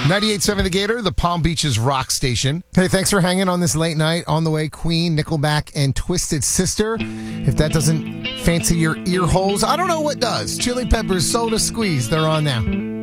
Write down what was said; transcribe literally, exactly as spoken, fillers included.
ninety-eight point seven The Gator, the Palm Beaches rock station. Hey, thanks for hanging on this late night. On the way, Queen, Nickelback, and Twisted Sister. If that doesn't fancy your ear holes, I don't know what does. Chili Peppers, Soda Squeeze, they're on now.